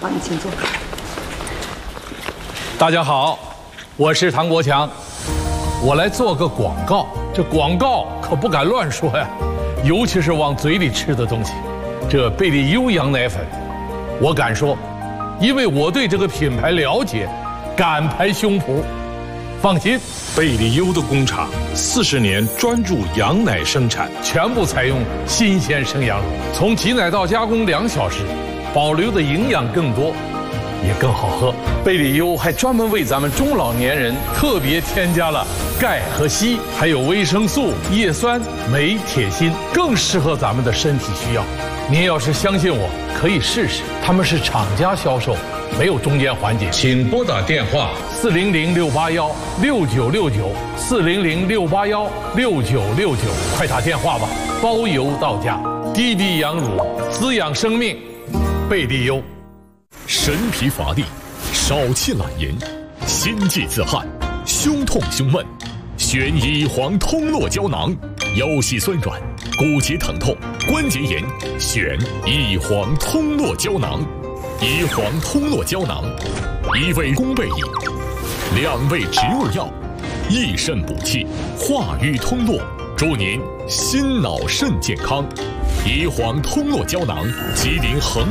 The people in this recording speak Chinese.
好，你请坐。 大家好，我是唐国强，我来做个广告。这广告可不敢乱说呀，尤其是往嘴里吃的东西。这贝利优羊奶粉，我敢说，因为我对这个品牌了解，敢拍胸脯。放心， 贝利优的工厂40年专注羊奶生产， 全部采用新鲜生羊乳，从挤奶到加工2小时，保留的营养更多，也更好喝。贝利优还专门为咱们中老年人特别添加了钙和硒，还有维生素、叶酸、镁、铁、锌，更适合咱们的身体需要。您要是相信我，可以试试。他们是厂家销售，没有中间环节。请拨打电话400-681-6969，400-681-6969，快打电话吧，包邮到家。滴滴羊乳滋养生命，贝利优。 神疲乏力，少气懒言，心悸自汗，胸痛胸闷，选乙黄通络胶囊，腰膝酸软，骨节疼痛，关节炎，选乙黄通络胶囊。乙黄通络胶囊，1味宫贝饮，2味植物药，益肾补气，化瘀通络，祝您心脑肾健康。乙黄通络胶囊，吉林恒